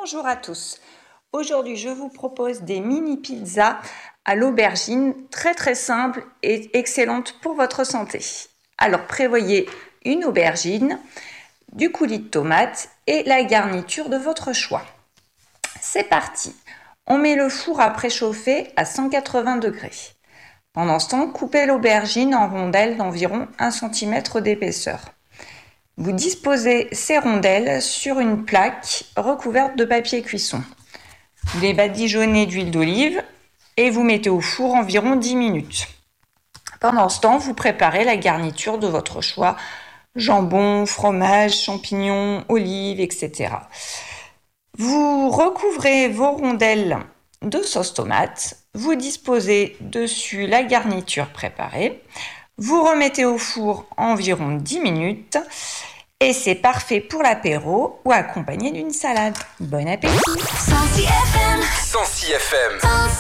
Bonjour à tous. Aujourd'hui, je vous propose des mini pizzas à l'aubergine, très simples et excellentes pour votre santé. Alors, prévoyez une aubergine, du coulis de tomate et la garniture de votre choix. C'est parti. On met le four à préchauffer à 180 degrés. Pendant ce temps, coupez l'aubergine en rondelles d'environ 1 cm d'épaisseur. Vous disposez ces rondelles sur une plaque recouverte de papier cuisson. Vous les badigeonnez d'huile d'olive et vous mettez au four environ 10 minutes. Pendant ce temps, vous préparez la garniture de votre choix, jambon, fromage, champignons, olives, etc. Vous recouvrez vos rondelles de sauce tomate, vous disposez dessus la garniture préparée, vous remettez au four environ 10 minutes et c'est parfait pour l'apéro ou accompagné d'une salade. Bon appétit. 106 FM.